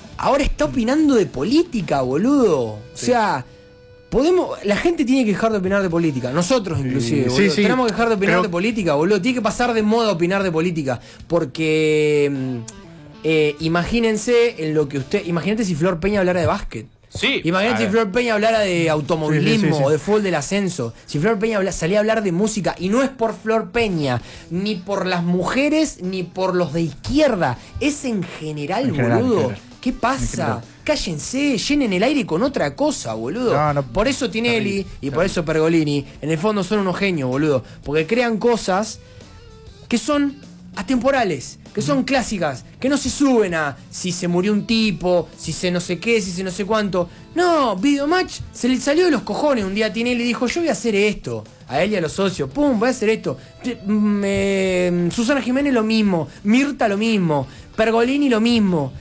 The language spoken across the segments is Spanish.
ahora está opinando de política, boludo. O sea, la gente tiene que dejar de opinar de política. Nosotros, inclusive, boludo. Tenemos que dejar de opinar de política, boludo. Tiene que pasar de moda opinar de política. Porque imagínense en lo que imagínate si Flor Peña hablara de básquet. Sí. Imagínate si Flor Peña hablara de automovilismo o de fútbol del ascenso. Si Flor Peña salía a hablar de música, y no es por Flor Peña, ni por las mujeres, ni por los de izquierda, es en general, boludo. ¿Qué pasa? Cállense, llenen el aire con otra cosa, boludo. No, por eso Tinelli y por eso Pergolini, en el fondo son unos genios, boludo. Porque crean cosas que son atemporales, que son clásicas, que no se suben a si se murió un tipo, si se no sé qué, si se no sé cuánto. No, Videomatch se le salió de los cojones un día a Tinelli y dijo, yo voy a hacer esto, a él y a los socios, pum, voy a hacer esto. Susana Jiménez lo mismo, Mirta lo mismo, Pergolini lo mismo.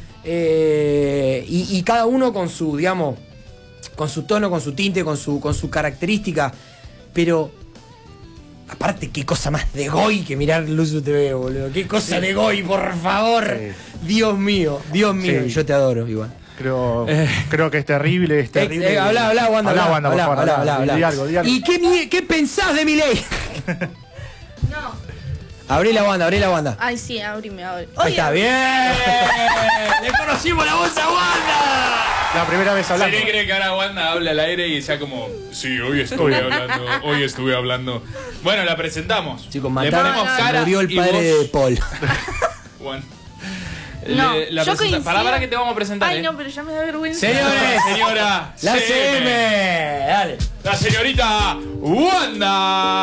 Y cada uno con su, digamos, con su tono, con su tinte, con su característica. Pero aparte, qué cosa más de goy que mirar Luzu TV, boludo. Qué cosa de goy, por favor. Dios mío, yo te adoro, igual. Creo que es terrible, Habla, Wanda, habla. Di algo. ¿Y qué pensás de Milei? No. Abrí la Wanda. Ay, sí, abrime. Ahí está, bien. Le conocimos la voz a Wanda. La primera vez hablando. ¿Se cree que ahora Wanda habla al aire y ya como, sí, hoy estuve hablando? Bueno, la presentamos. Chicos, le ponemos cara. Murió el padre de Paul. Bueno. No, yo coincido. Para que te vamos a presentar. Ay, no, pero ya me da vergüenza. Señores, señora. La CM. Dale. La señorita Wanda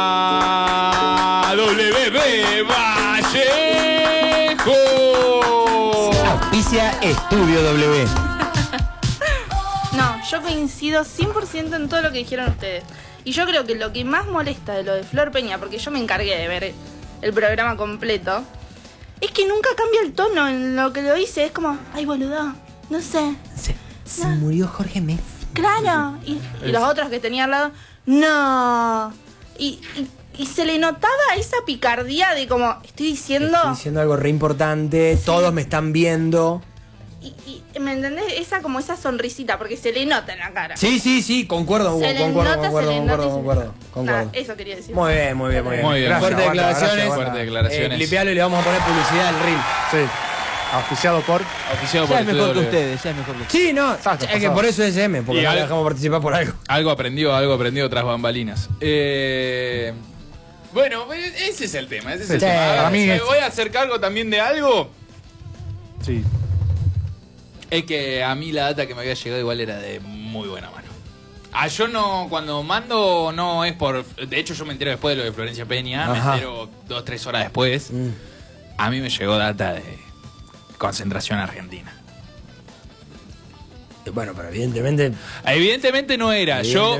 WB Vallejo. Auspicia Estudio W. No, yo coincido 100% en todo lo que dijeron ustedes. Y yo creo que lo que más molesta de lo de Flor Peña, porque yo me encargué de ver el programa completo, es que nunca cambia el tono en lo que lo dice. Es como, ay, boludo, no sé. Se murió Jorge Messi. Claro. Y los otros que tenía al lado, no. Y se le notaba esa picardía de como, estoy diciendo algo re importante, todos me están viendo. Y ¿me entendés? Esa sonrisita, porque se le nota en la cara. Sí, concuerdo. Eso quería decir. Muy bien. Gracias, Fuertes declaraciones. Fuertes declaraciones. Clipealo y le vamos a poner publicidad al reel. Sí. Auspiciado por ya es mejor que ustedes, Sí, no, es que por eso es SM, porque no le dejamos participar por algo. Algo aprendido tras bambalinas. Bueno, ese es el tema. Para mí voy a hacer cargo también de algo. Sí. Es que a mí la data que me había llegado igual era de muy buena mano. Yo no, cuando mando no es por... De hecho yo me entero después de lo de Florencia Peña, me entero 2-3 horas después. A mí me llegó data de concentración argentina. Bueno, pero evidentemente... Evidentemente no era. Yo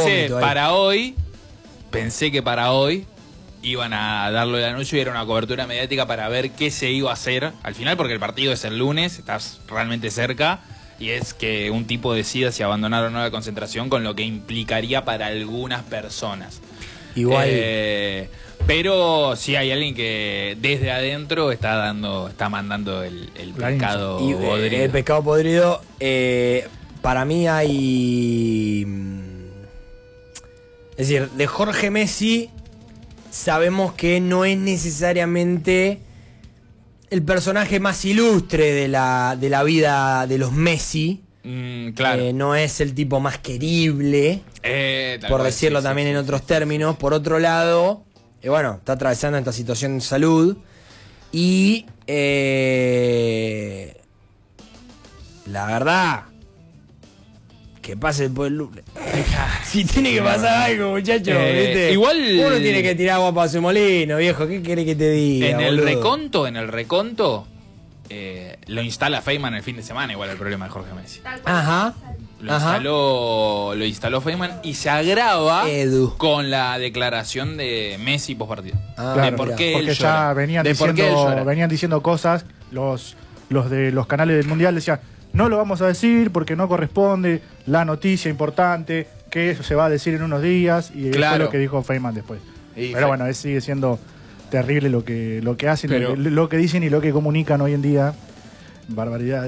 pensé que para hoy iban a darlo de anuncio y era una cobertura mediática para ver qué se iba a hacer al final, porque el partido es el lunes, estás realmente cerca, y es que un tipo decida si abandonar o no la concentración, con lo que implicaría para algunas personas. Igual. Pero sí hay alguien que desde adentro está mandando el pescado podrido. El pescado podrido, para mí hay... Es decir, de Jorge Messi sabemos que no es necesariamente el personaje más ilustre de la vida de los Messi. Claro. No es el tipo más querible, por decirlo también en otros términos. Por otro lado, bueno, está atravesando esta situación de salud. Y la verdad, que pase después del lunes. Si tiene que pasar algo, muchachos, ¿viste? Igual uno tiene que tirar agua para su molino, viejo. ¿Qué querés que te diga? En el reconto lo instala Feynman el fin de semana, igual el problema de Jorge Messi. Ajá. Lo instaló Feynman y se agrava con la declaración de Messi postpartido. Claro, porque ya venían diciendo cosas, los de los canales del Mundial decían, no lo vamos a decir porque no corresponde, la noticia importante, que eso se va a decir en unos días, y eso fue lo que dijo Feynman después. Pero bueno, sigue siendo terrible lo que hacen, lo que dicen y lo que comunican hoy en día. Barbaridad.